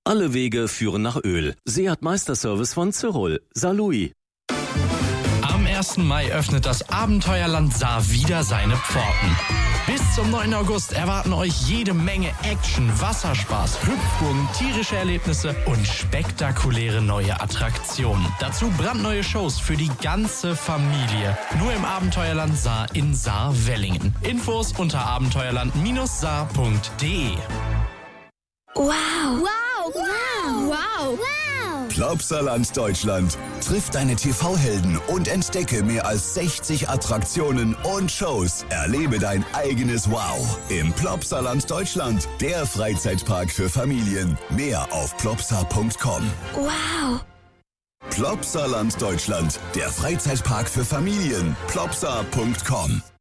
Alle Wege führen nach Öl. Seat Meisterservice von Zyrol. Saarlouis. Am 1. Mai öffnet das Abenteuerland Saar wieder seine Pforten. Bis zum 9. August erwarten euch jede Menge Action, Wasserspaß, Hüpfburgen, tierische Erlebnisse und spektakuläre neue Attraktionen. Dazu brandneue Shows für die ganze Familie. Nur im Abenteuerland Saar in Saar-Wellingen. Infos unter abenteuerland-saar.de. Wow. Wow. Wow. Wow. Wow. Plopsaland Deutschland. Triff deine TV-Helden und entdecke mehr als 60 Attraktionen und Shows. Erlebe dein eigenes Wow im Plopsaland Deutschland, der Freizeitpark für Familien. Mehr auf plopsa.com. Wow. Plopsaland Deutschland, der Freizeitpark für Familien. plopsa.com.